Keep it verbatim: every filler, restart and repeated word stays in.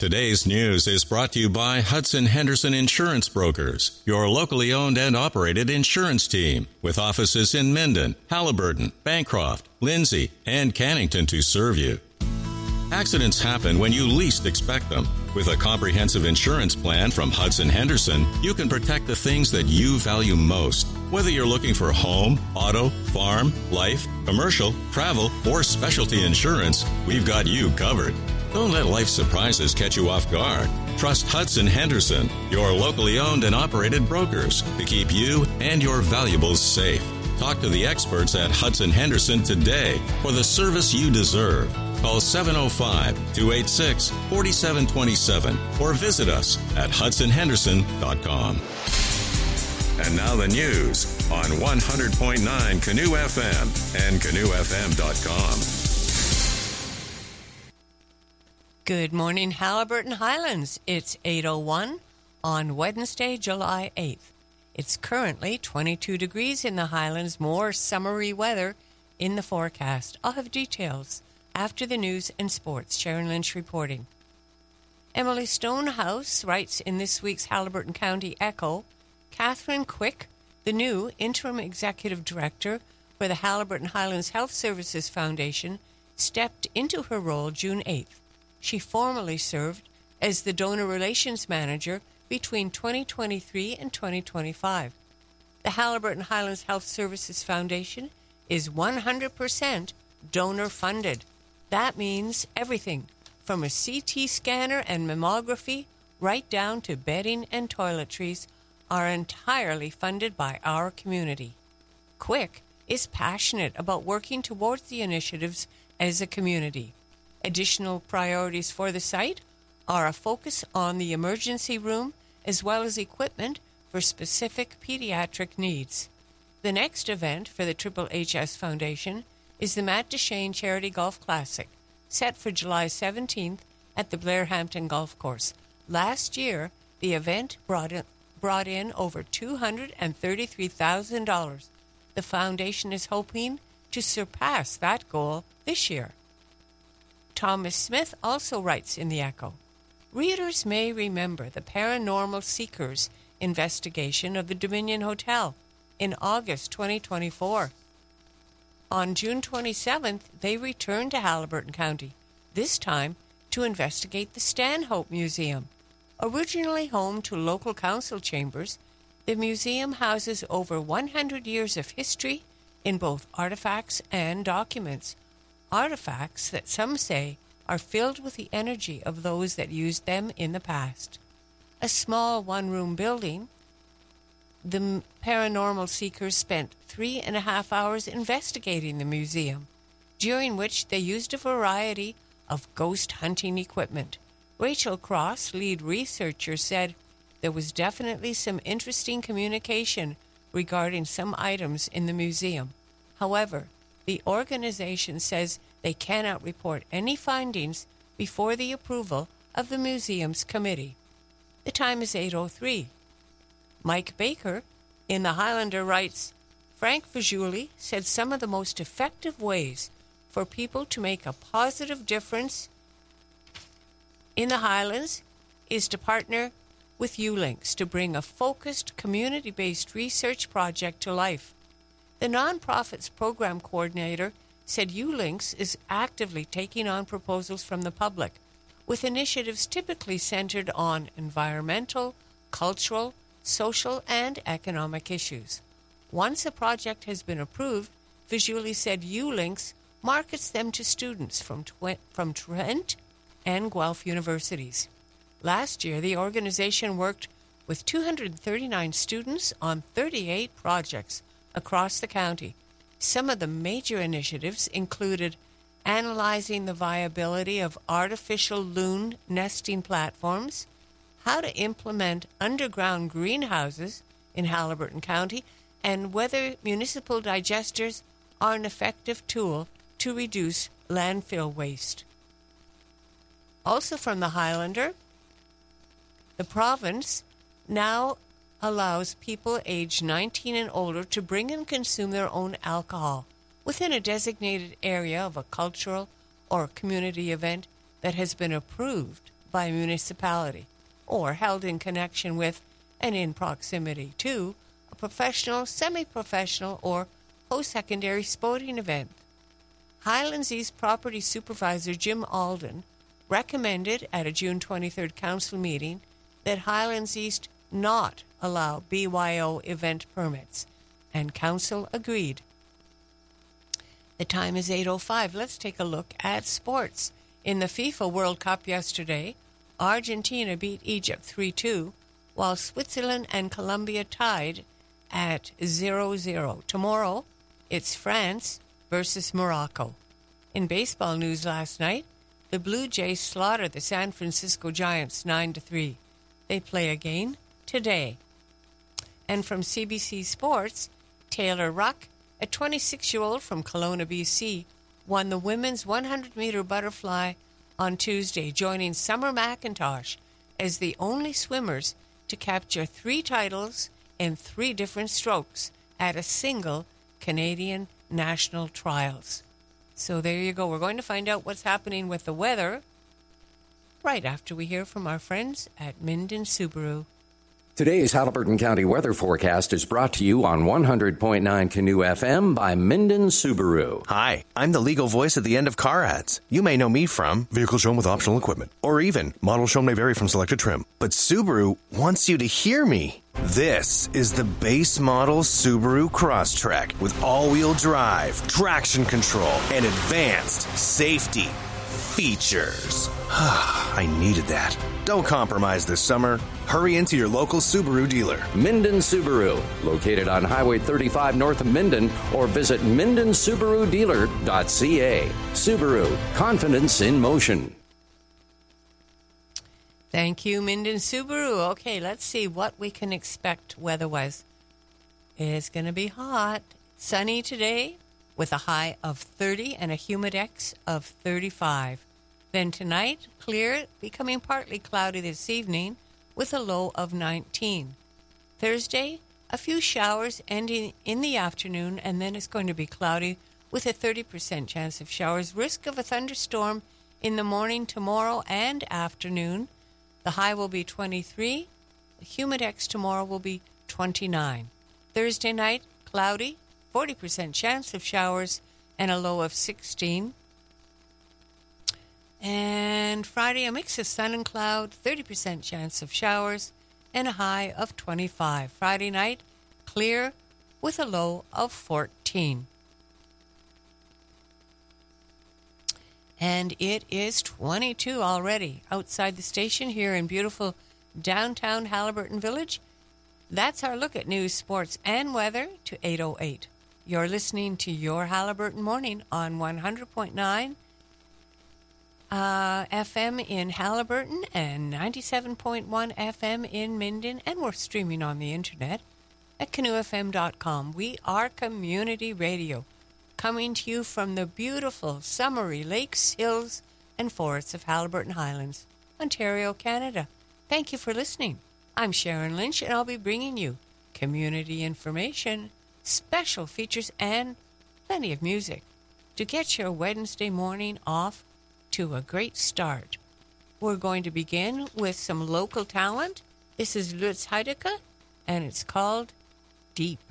Today's news is brought to you by Hudson Henderson Insurance Brokers, your locally owned and operated insurance team, with offices in Minden, Halliburton, Bancroft, Lindsay, and Cannington to serve you. Accidents happen when you least expect them. With a comprehensive insurance plan from Hudson Henderson, you can protect the things that you value most. Whether you're looking for home, auto, farm, life, commercial, travel, or specialty insurance, we've got you covered. Don't let life's surprises catch you off guard. Trust Hudson Henderson, your locally owned and operated brokers, to keep you and your valuables safe. Talk to the experts at Hudson Henderson today for the service you deserve. Call seven oh five, two eight six, four seven two seven or visit us at hudson henderson dot com. And now the news on one hundred point nine Canoe F M and canoe f m dot com. Good morning, Halliburton Highlands. It's eight oh one on Wednesday, July eighth. It's currently twenty-two degrees in the Highlands, more summery weather in the forecast. I'll have details after the news and sports. Sharon Lynch reporting. Emily Stonehouse writes in this week's Halliburton County Echo, Catherine Quick, the new interim executive director for the Halliburton Highlands Health Services Foundation, stepped into her role June eighth. She formerly served as the donor relations manager between twenty twenty-three and twenty twenty-five. The Halliburton Highlands Health Services Foundation is one hundred percent donor funded. That means everything from a C T scanner and mammography right down to bedding and toiletries are entirely funded by our community. Quick is passionate about working towards the initiatives as a community. Additional priorities for the site are a focus on the emergency room as well as equipment for specific pediatric needs. The next event for the Triple H S Foundation is the Matt Duchesne Charity Golf Classic, set for July seventeenth at the Blairhampton Golf Course. Last year, the event brought in, brought in over two hundred thirty-three thousand dollars. The foundation is hoping to surpass that goal this year. Thomas Smith also writes in the Echo, readers may remember the Paranormal Seekers investigation of the Dominion Hotel in August twenty twenty-four. On June twenty-seventh, they returned to Halliburton County, this time to investigate the Stanhope Museum. Originally home to local council chambers, the museum houses over one hundred years of history in both artifacts and documents. Artifacts that some say are filled with the energy of those that used them in the past. A small one-room building, the paranormal seekers spent three and a half hours investigating the museum, during which they used a variety of ghost hunting equipment. Rachel Cross, lead researcher, said there was definitely some interesting communication regarding some items in the museum. However, the organization says they cannot report any findings before the approval of the museum's committee. The time is eight oh three. Mike Baker in the Highlander writes, Frank Fagioli said some of the most effective ways for people to make a positive difference in the Highlands is to partner with ULinks to bring a focused community-based research project to life. The nonprofit's program coordinator said ULinks is actively taking on proposals from the public, with initiatives typically centered on environmental, cultural, social, and economic issues. Once a project has been approved, Visually said ULinks markets them to students from, Tw- from Trent and Guelph universities. Last year, the organization worked with two hundred thirty-nine students on thirty-eight projects across the county. Some of the major initiatives included analyzing the viability of artificial loon nesting platforms, how to implement underground greenhouses in Halliburton County, and whether municipal digesters are an effective tool to reduce landfill waste. Also from the Highlander, the province now allows people aged nineteen and older to bring and consume their own alcohol within a designated area of a cultural or community event that has been approved by a municipality or held in connection with and in proximity to a professional, semi-professional, or post-secondary sporting event. Highlands East Property Supervisor Jim Alden recommended at a June twenty-third council meeting that Highlands East not allow B Y O event permits, and council agreed. The time is eight oh five. Let's take a look at sports. In the FIFA World Cup yesterday, Argentina beat Egypt three two, while Switzerland and Colombia tied at zero zero. Tomorrow, it's France versus Morocco. In baseball news last night, the Blue Jays slaughtered the San Francisco Giants nine to three. They play again today. And from C B C Sports, Taylor Ruck, a twenty-six-year-old from Kelowna, B C, won the women's one hundred meter butterfly on Tuesday, joining Summer McIntosh as the only swimmers to capture three titles in three different strokes at a single Canadian national trials. So there you go. We're going to find out what's happening with the weather right after we hear from our friends at Minden Subaru. Today's Haliburton County weather forecast is brought to you on one hundred point nine Canoe F M by Minden Subaru. Hi, I'm the legal voice at the end of car ads. You may know me from vehicle shown with optional equipment, or even model shown may vary from selected trim. But Subaru wants you to hear me. This is the base model Subaru Crosstrek with all-wheel drive, traction control, and advanced safety features. I needed that. Don't compromise this summer. Hurry into your local Subaru dealer. Minden Subaru, located on Highway thirty-five north of Minden, or visit minden subaru dealer dot c a. Subaru, confidence in motion. Thank you, Minden Subaru. Okay, let's see what we can expect weather-wise. It's going to be hot. Sunny today with a high of thirty and a humidex of thirty-five. Then tonight, clear, becoming partly cloudy this evening with a low of nineteen. Thursday, a few showers ending in the afternoon, and then it's going to be cloudy with a thirty percent chance of showers. Risk of a thunderstorm in the morning tomorrow and afternoon. The high will be twenty-three. The humidex tomorrow will be twenty-nine. Thursday night, cloudy, forty percent chance of showers, and a low of sixteen. And Friday, a mix of sun and cloud, thirty percent chance of showers, and a high of twenty-five. Friday night, clear with a low of fourteen. And it is twenty-two already outside the station here in beautiful downtown Haliburton Village. That's our look at news, sports, and weather to eight oh eight. You're listening to Your Haliburton Morning on one hundred point nine uh, F M in Haliburton and ninety-seven point one F M in Minden, and we're streaming on the internet at canoe f m dot com. We are community radio, coming to you from the beautiful summery lakes, hills, and forests of Haliburton Highlands, Ontario, Canada. Thank you for listening. I'm Sharon Lynch, and I'll be bringing you community information, special features, and plenty of music to get your Wednesday morning off to a great start. We're going to begin with some local talent. This is Lutz Heidecke, and it's called Deep.